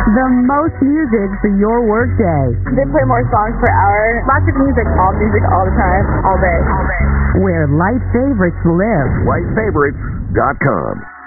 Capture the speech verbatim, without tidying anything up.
The most music for your workday. They play more songs per hour. Lots of music. All music all the time. All day. All day. Where light favorites live. light favorites dot com